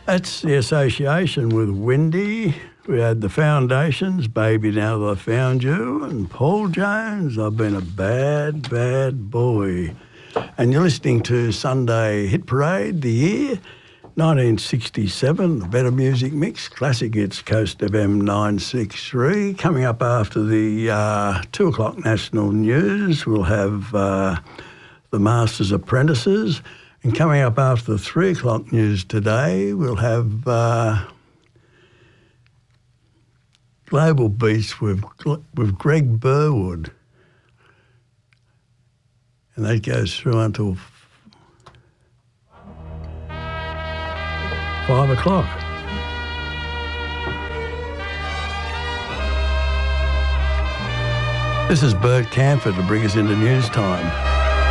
That's the association with Wendy. We had the Foundations, Baby Now That I Found You, and Paul Jones, I've Been a Bad, Bad Boy. And you're listening to Sunday Hit Parade, the year 1967, the Better Music Mix, Classic Hits, Coast FM 963. Coming up after the 2 o'clock national news, we'll have the Masters Apprentices. And coming up after the 3 o'clock news today, we'll have Global Beats with Greg Burwood. And that goes through until 5 o'clock. This is Bert Camford to bring us into news time.